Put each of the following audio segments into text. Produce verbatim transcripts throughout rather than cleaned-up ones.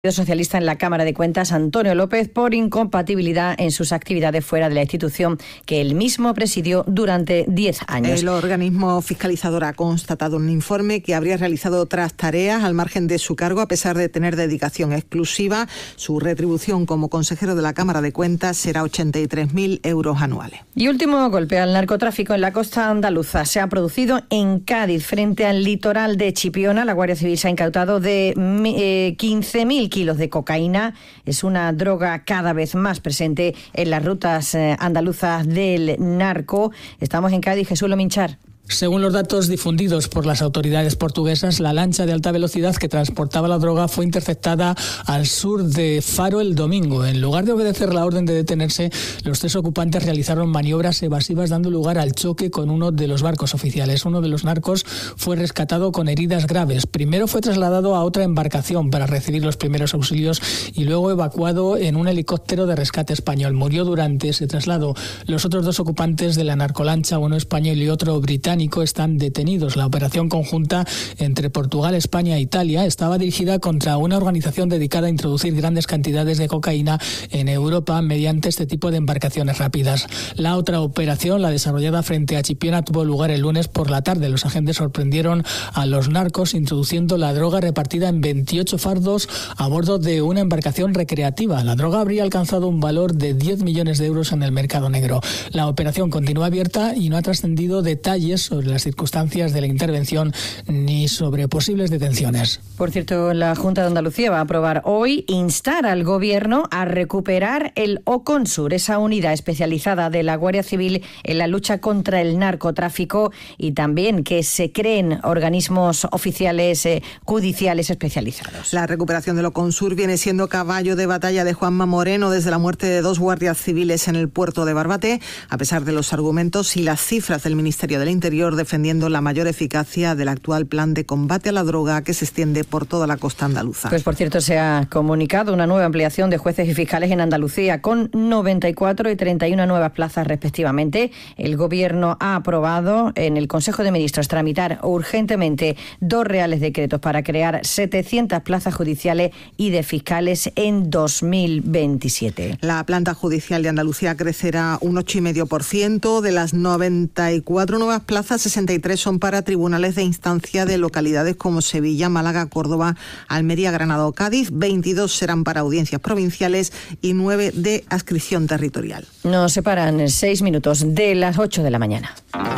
Socialista en la Cámara de Cuentas, Antonio López, por incompatibilidad en sus actividades fuera de la institución que él mismo presidió durante diez años. El organismo fiscalizador ha constatado en un informe que habría realizado otras tareas al margen de su cargo, a pesar de tener dedicación exclusiva. Su retribución como consejero de la Cámara de Cuentas será ochenta y tres mil euros anuales. Y último golpe al narcotráfico en la costa andaluza. Se ha producido en Cádiz, frente al litoral de Chipiona. La Guardia Civil se ha incautado de eh, quince mil kilos de cocaína. Es una droga cada vez más presente en las rutas eh, andaluzas del narco. Estamos en Cádiz. Jesús Lominchar. Según los datos difundidos por las autoridades portuguesas, la lancha de alta velocidad que transportaba la droga fue interceptada al sur de Faro el domingo. En lugar de obedecer la orden de detenerse, los tres ocupantes realizaron maniobras evasivas, dando lugar al choque con uno de los barcos oficiales. Uno de los narcos fue rescatado con heridas graves. Primero fue trasladado a otra embarcación para recibir los primeros auxilios y luego evacuado en un helicóptero de rescate español. Murió durante ese traslado. Los otros dos ocupantes de la narcolancha, uno español y otro británico, están detenidos. La operación conjunta entre Portugal, España e Italia estaba dirigida contra una organización dedicada a introducir grandes cantidades de cocaína en Europa mediante este tipo de embarcaciones rápidas. La otra operación, la desarrollada frente a Chipiona, tuvo lugar el lunes por la tarde. Los agentes sorprendieron a los narcos introduciendo la droga repartida en veintiocho fardos a bordo de una embarcación recreativa. La droga habría alcanzado un valor de diez millones de euros en el mercado negro. La operación continúa abierta y no ha trascendido detalles sobre las circunstancias de la intervención ni sobre posibles detenciones. Por cierto, la Junta de Andalucía va a aprobar hoy instar al Gobierno a recuperar el OCONSUR, esa unidad especializada de la Guardia Civil en la lucha contra el narcotráfico, y también que se creen organismos oficiales eh, judiciales especializados. La recuperación del OCONSUR viene siendo caballo de batalla de Juanma Moreno desde la muerte de dos guardias civiles en el puerto de Barbate, a pesar de los argumentos y las cifras del Ministerio del Interior defendiendo la mayor eficacia del actual plan de combate a la droga que se extiende por toda la costa andaluza. Pues por cierto, se ha comunicado una nueva ampliación de jueces y fiscales en Andalucía con noventa y cuatro y treinta y una nuevas plazas respectivamente. El Gobierno ha aprobado en el Consejo de Ministros tramitar urgentemente dos reales decretos para crear setecientas plazas judiciales y de fiscales en dos mil veintisiete. La planta judicial de Andalucía crecerá un ocho coma cinco por ciento. De las noventa y cuatro nuevas plazas, sesenta y tres son para tribunales de instancia de localidades como Sevilla, Málaga, Córdoba, Almería, Granada o Cádiz. veintidós serán para audiencias provinciales y nueve de adscripción territorial. Nos separan seis minutos de las ocho de la mañana.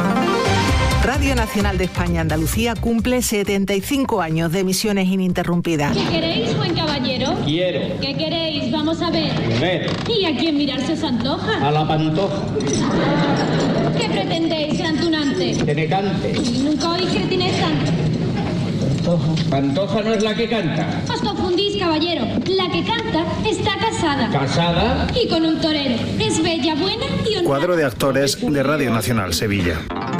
Radio Nacional de España Andalucía cumple setenta y cinco años de emisiones ininterrumpidas. ¿Qué queréis, buen caballero? Quiero. ¿Qué queréis? Vamos a ver. Ver. ¿Y a quién mirarse os antoja? A la pantoja. ¿Qué pretendéis, gran tunante? Que me cante. ¿Nunca oís cretinesa? Pantoja. Pantoja no es la que canta. Os confundís, caballero. La que canta está casada. ¿Casada? Y con un torero. Es bella, buena y honrada. Cuadro de actores de Radio Nacional Sevilla.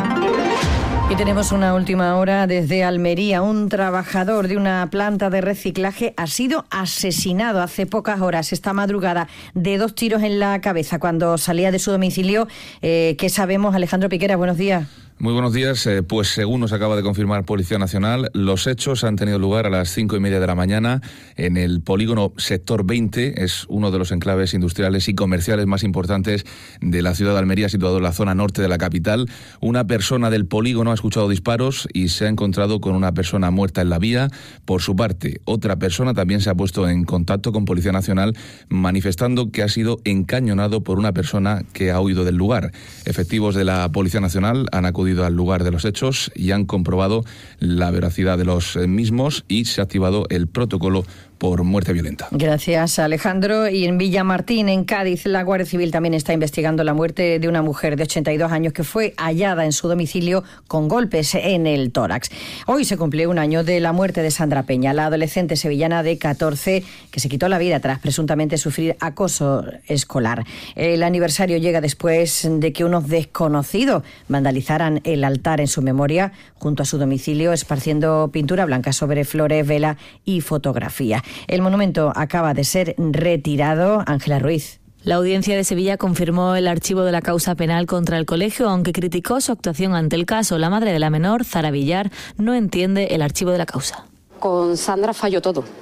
Y tenemos una última hora desde Almería. Un trabajador de una planta de reciclaje ha sido asesinado hace pocas horas, esta madrugada, de dos tiros en la cabeza cuando salía de su domicilio. Eh, ¿Qué sabemos? Alejandro Piqueras, buenos días. Muy buenos días. Eh, pues según nos acaba de confirmar Policía Nacional, los hechos han tenido lugar a las cinco y media de la mañana en el polígono Sector veinte. Es uno de los enclaves industriales y comerciales más importantes de la ciudad de Almería, situado en la zona norte de la capital. Una persona del polígono ha escuchado disparos y se ha encontrado con una persona muerta en la vía. Por su parte, otra persona también se ha puesto en contacto con Policía Nacional manifestando que ha sido encañonado por una persona que ha huido del lugar. Efectivos de la Policía Nacional han acudido al lugar de los hechos y han comprobado la veracidad de los mismos y se ha activado el protocolo por muerte violenta. Gracias, Alejandro. Y en Villamartín, en Cádiz, la Guardia Civil también está investigando la muerte de una mujer de ochenta y dos años que fue hallada en su domicilio con golpes en el tórax. Hoy se cumple un año de la muerte de Sandra Peña, la adolescente sevillana de catorce que se quitó la vida tras presuntamente sufrir acoso escolar. El aniversario llega después de que unos desconocidos vandalizaran el altar en su memoria junto a su domicilio, esparciendo pintura blanca sobre flores, vela y fotografía. El monumento acaba de ser retirado. Ángela Ruiz. La Audiencia de Sevilla confirmó el archivo de la causa penal contra el colegio, aunque criticó su actuación ante el caso. La madre de la menor, Zara Villar, no entiende el archivo de la causa. Con Sandra falló todo.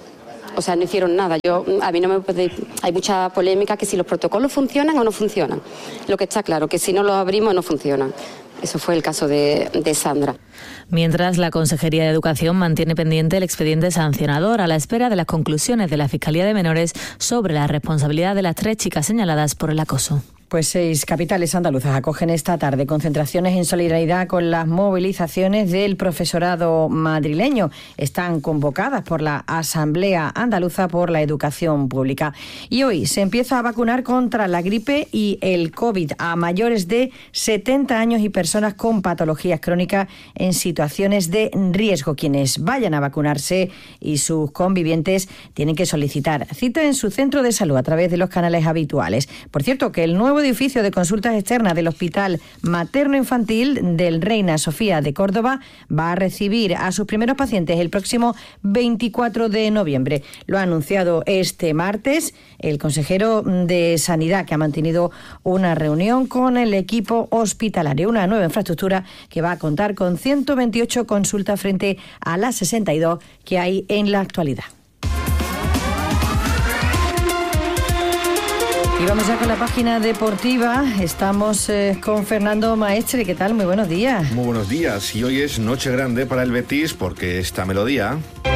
O sea, no hicieron nada. Yo, a mí no me puede... Hay mucha polémica que si los protocolos funcionan o no funcionan. Lo que está claro, que si no los abrimos no funcionan. Eso fue el caso de, de Sandra. Mientras, la Consejería de Educación mantiene pendiente el expediente sancionador a la espera de las conclusiones de la Fiscalía de Menores sobre la responsabilidad de las tres chicas señaladas por el acoso. Pues seis capitales andaluzas acogen esta tarde concentraciones en solidaridad con las movilizaciones del profesorado madrileño. Están convocadas por la Asamblea Andaluza por la Educación Pública. Y hoy se empieza a vacunar contra la gripe y el COVID a mayores de setenta años y personas con patologías crónicas en situaciones de riesgo. Quienes vayan a vacunarse y sus convivientes tienen que solicitar cita en su centro de salud a través de los canales habituales. Por cierto, que el nuevo edificio de consultas externas del Hospital Materno-Infantil del Reina Sofía de Córdoba va a recibir a sus primeros pacientes el próximo veinticuatro de noviembre. Lo ha anunciado este martes el consejero de Sanidad, que ha mantenido una reunión con el equipo hospitalario. Una nueva infraestructura que va a contar con ciento veintiocho consultas frente a las sesenta y dos que hay en la actualidad. Y vamos ya con la página deportiva. Estamos eh, con Fernando Maestre. ¿Qué tal? Muy buenos días. Muy buenos días. Y hoy es noche grande para el Betis porque esta melodía...